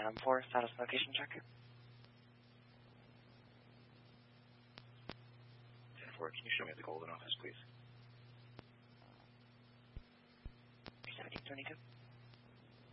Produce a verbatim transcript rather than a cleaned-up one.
Phantom four, status location check. ten four, can you show me the Golden office, please? seventeen twenty-two.